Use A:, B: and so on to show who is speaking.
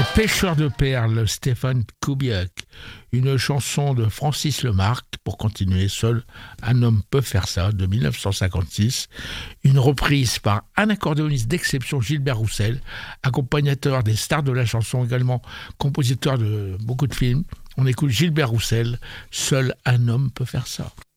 A: Pêcheur de perles, Stéphane Kubiak. Une chanson de Francis Lemarque, pour continuer, seul un homme peut faire ça, de 1956. Une reprise par un accordéoniste d'exception, Gilbert Roussel, accompagnateur des stars de la chanson, également compositeur de beaucoup de films. On écoute Gilbert Roussel, seul un homme peut faire ça.